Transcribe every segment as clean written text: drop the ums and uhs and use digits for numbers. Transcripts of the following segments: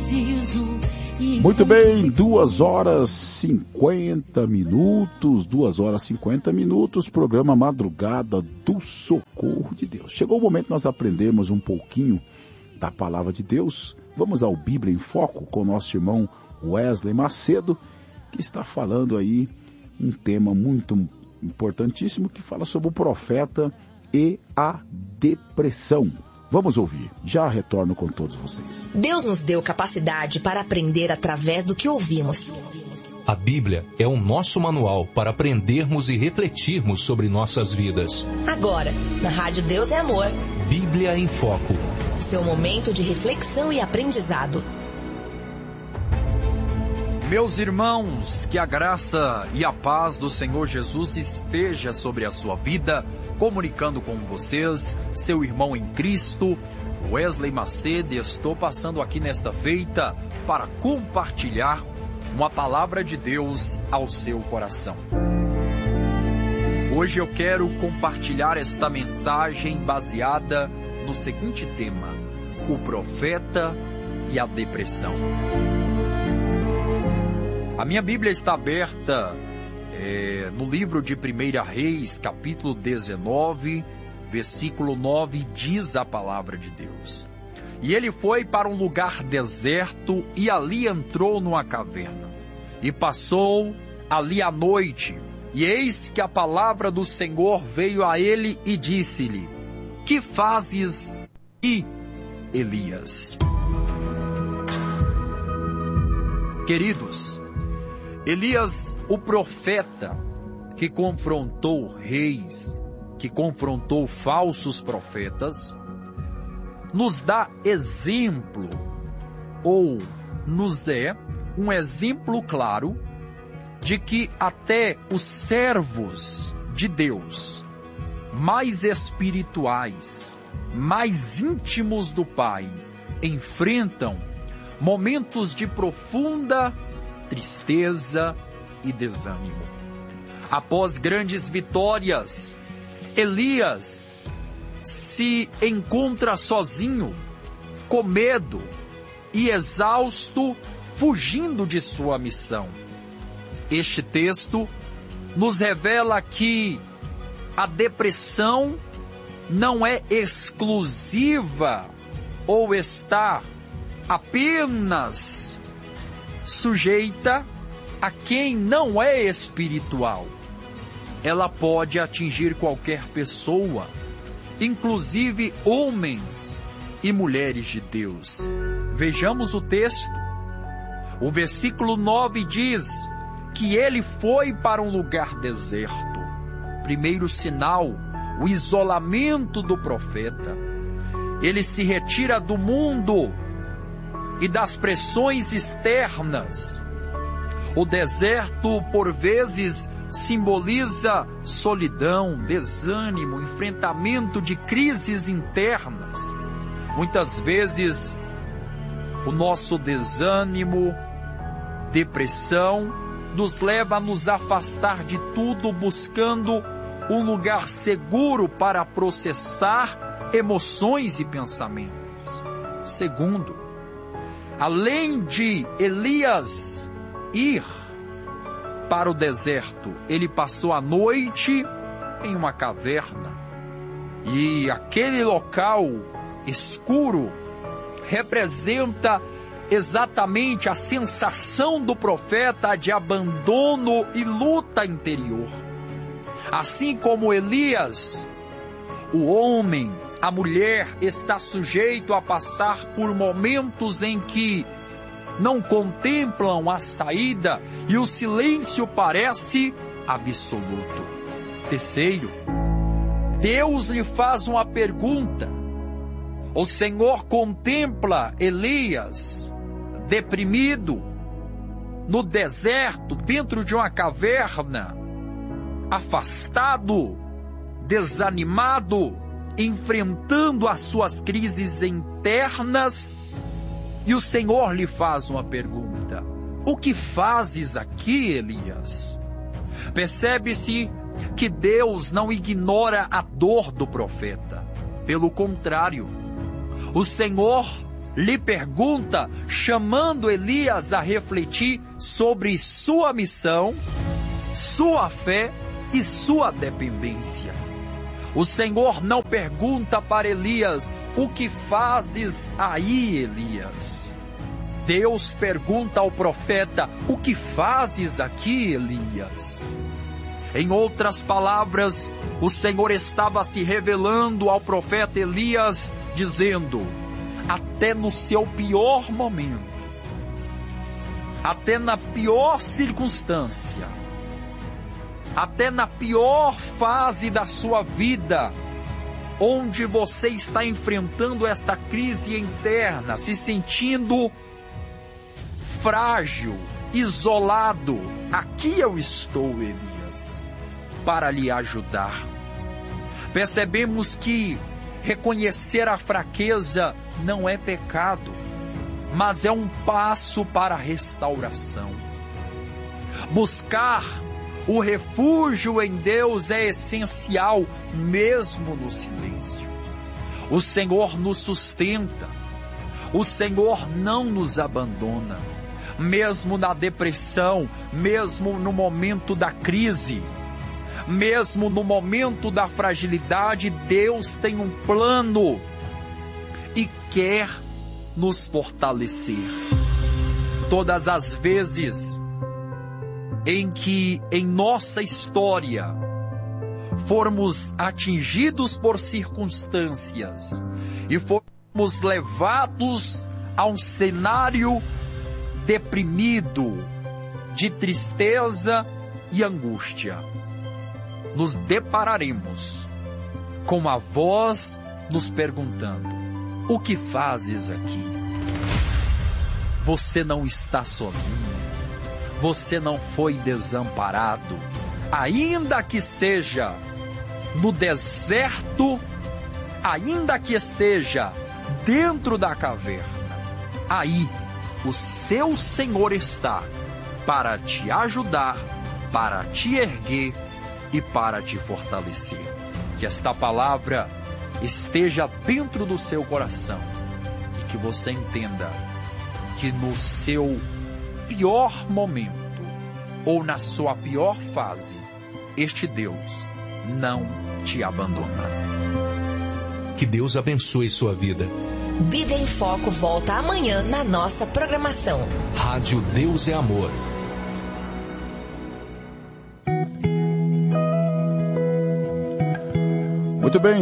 preciso. Muito bem, 2h50, programa Madrugada do Socorro de Deus. Chegou o momento de nós aprendermos um pouquinho da Palavra de Deus. Vamos ao Bíblia em Foco com o nosso irmão Wesley Macedo, que está falando aí um tema muito importantíssimo, que fala sobre o profeta e a depressão. Vamos ouvir. Já retorno com todos vocês. Deus nos deu capacidade para aprender através do que ouvimos. A Bíblia é o nosso manual para aprendermos e refletirmos sobre nossas vidas. Agora, na Rádio Deus é Amor. Bíblia em Foco. Seu momento de reflexão e aprendizado. Meus irmãos, que a graça e a paz do Senhor Jesus esteja sobre a sua vida, comunicando com vocês, seu irmão em Cristo, Wesley Macedo. Estou passando aqui nesta feita para compartilhar uma palavra de Deus ao seu coração. Hoje eu quero compartilhar esta mensagem baseada no seguinte tema: o profeta e a depressão. A minha Bíblia está aberta no livro de 1 Reis, capítulo 19, versículo 9, diz a palavra de Deus: E ele foi para um lugar deserto e ali entrou numa caverna. E passou ali a noite. E eis que a palavra do Senhor veio a ele e disse-lhe: Que fazes aqui, Elias? Queridos, Elias, o profeta, que confrontou reis, que confrontou falsos profetas, nos dá exemplo, ou nos é um exemplo claro, de que até os servos de Deus, mais espirituais, mais íntimos do Pai, enfrentam momentos de profunda tristeza e desânimo. Após grandes vitórias, Elias se encontra sozinho, com medo e exausto, fugindo de sua missão. Este texto nos revela que a depressão não é exclusiva ou está apenas sujeita a quem não é espiritual. Ela pode atingir qualquer pessoa, inclusive homens e mulheres de Deus. Vejamos o texto. O versículo 9 diz que ele foi para um lugar deserto. Primeiro sinal, o isolamento do profeta. Ele se retira do mundo e das pressões externas. O deserto, por vezes, simboliza solidão, desânimo, enfrentamento de crises internas. Muitas vezes, o nosso desânimo, depressão, nos leva a nos afastar de tudo, buscando um lugar seguro para processar emoções e pensamentos. Segundo, além de Elias ir para o deserto, ele passou a noite em uma caverna. E aquele local escuro representa exatamente a sensação do profeta de abandono e luta interior. Assim como Elias, o homem, a mulher está sujeito a passar por momentos em que não contemplam a saída e o silêncio parece absoluto. Terceiro, Deus lhe faz uma pergunta. O Senhor contempla Elias deprimido no deserto, dentro de uma caverna, afastado, desanimado, enfrentando as suas crises internas, e o Senhor lhe faz uma pergunta: o que fazes aqui, Elias? Percebe-se que Deus não ignora a dor do profeta. Pelo contrário, o Senhor lhe pergunta, chamando Elias a refletir sobre sua missão, sua fé e sua dependência. O Senhor não pergunta para Elias: o que fazes aí, Elias? Deus pergunta ao profeta: o que fazes aqui, Elias? Em outras palavras, o Senhor estava se revelando ao profeta Elias, dizendo: até no seu pior momento, até na pior circunstância, até na pior fase da sua vida, onde você está enfrentando esta crise interna, se sentindo frágil, isolado, aqui eu estou, Elias, para lhe ajudar. Percebemos que reconhecer a fraqueza não é pecado, mas é um passo para a restauração. Buscar o refúgio em Deus é essencial, mesmo no silêncio. O Senhor nos sustenta, o Senhor não nos abandona, mesmo na depressão, mesmo no momento da crise, mesmo no momento da fragilidade. Deus tem um plano e quer nos fortalecer. Todas as vezes em que em nossa história formos atingidos por circunstâncias e formos levados a um cenário deprimido, de tristeza e angústia, nos depararemos com a voz nos perguntando: o que fazes aqui? Você não está sozinho, você não foi desamparado, ainda que seja no deserto, ainda que esteja dentro da caverna, aí o seu Senhor está para te ajudar, para te erguer e para te fortalecer. Que esta palavra esteja dentro do seu coração e que você entenda que no seu pior momento ou na sua pior fase, este Deus não te abandona. Que Deus abençoe sua vida. Bíblia em Foco volta amanhã na nossa programação. Rádio Deus é Amor. Muito bem,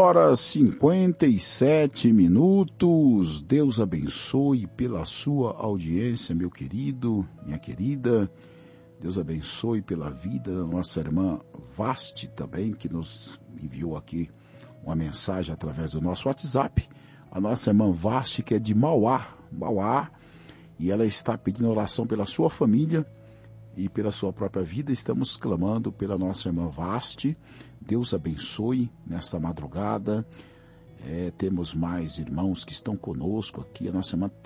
2h57. Deus abençoe pela sua audiência, meu querido, minha querida. Deus abençoe pela vida da nossa irmã Vasti também, que nos enviou aqui uma mensagem através do nosso WhatsApp. A nossa irmã Vasti, que é de Mauá, e ela está pedindo oração pela sua família e pela sua própria vida. Estamos clamando pela nossa irmã Vasti. Deus abençoe nesta madrugada. Temos mais irmãos que estão conosco aqui. A nossa irmã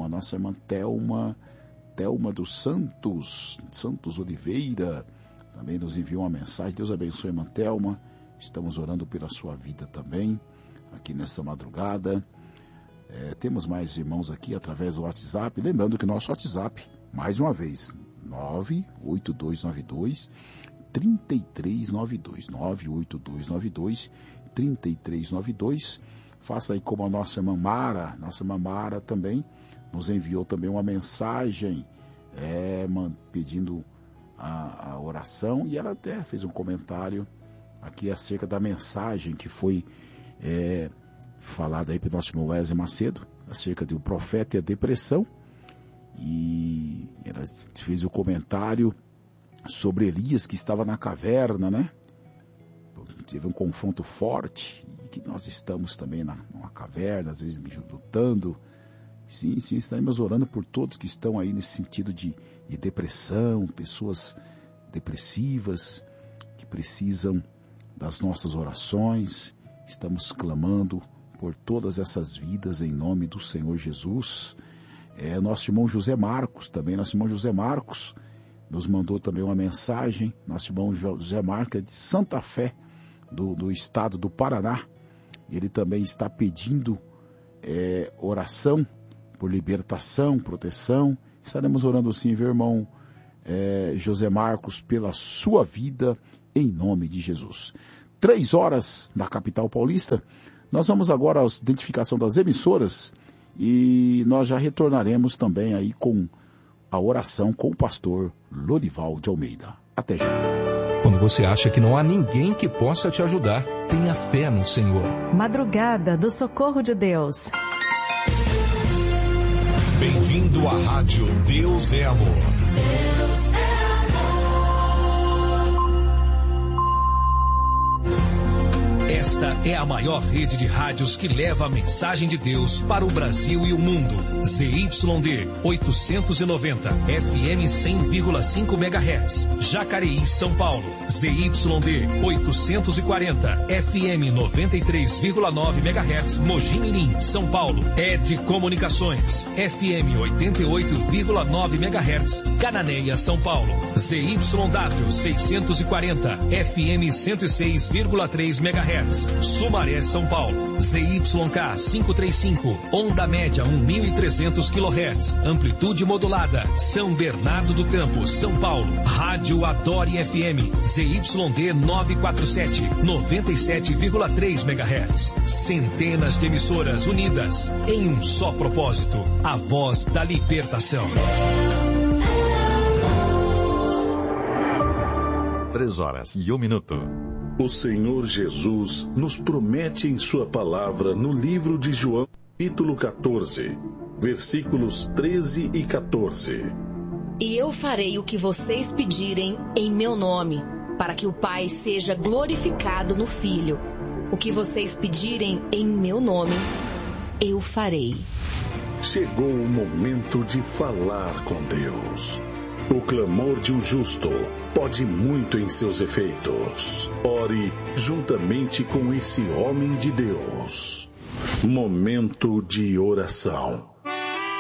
Thelma dos Santos Oliveira, também nos enviou uma mensagem. Deus abençoe, irmã Thelma. Estamos orando pela sua vida também, aqui nessa madrugada. Temos mais irmãos aqui através do WhatsApp. Lembrando que o nosso WhatsApp, mais uma vez, 98292-3392. 98292-3392. Faça aí como a nossa irmã Mara. Nossa irmã Mara também nos enviou também uma mensagem pedindo a oração, e ela até fez um comentário aqui acerca da mensagem que foi falada aí pelo nosso irmão Wesley Macedo, acerca do profeta e a depressão, e ela fez o comentário sobre Elias, que estava na caverna, né? Teve um confronto forte, e que nós estamos também numa caverna, às vezes lutando. Sim, estamos orando por todos que estão aí nesse sentido de depressão, pessoas depressivas que precisam das nossas orações. Estamos clamando por todas essas vidas em nome do Senhor Jesus. Nosso irmão José Marcos nos mandou também uma mensagem. Nosso irmão José Marcos é de Santa Fé, do estado do Paraná. Ele também está pedindo oração por libertação, proteção. Estaremos orando sim, viu, irmão José Marcos, pela sua vida, em nome de Jesus. 3 horas na capital paulista. Nós vamos agora à identificação das emissoras e nós já retornaremos também aí com a oração com o pastor Lorival de Almeida. Até já. Quando você acha que não há ninguém que possa te ajudar, tenha fé no Senhor. Madrugada do Socorro de Deus. Bem-vindo à Rádio Deus é Amor. Deus é Esta é a maior rede de rádios que leva a mensagem de Deus para o Brasil e o mundo. ZYD 890, FM 100,5 MHz. Jacareí, São Paulo. ZYD 840, FM 93,9 MHz. Mogi Mirim, São Paulo. ED Comunicações, FM 88,9 MHz. Cananéia, São Paulo. ZYW 640, FM 106,3 MHz. Sumaré, São Paulo. ZYK 535, onda média 1.300 kHz, amplitude modulada. São Bernardo do Campo, São Paulo. Rádio Adore FM, ZYD 947, 97,3 MHz. Centenas de emissoras unidas em um só propósito: a voz da libertação. 3h01. O Senhor Jesus nos promete em sua palavra no livro de João, capítulo 14, versículos 13 e 14. E eu farei o que vocês pedirem em meu nome, para que o Pai seja glorificado no Filho. O que vocês pedirem em meu nome, eu farei. Chegou o momento de falar com Deus. O clamor de um justo pode muito em seus efeitos. Ore juntamente com esse homem de Deus. Momento de oração.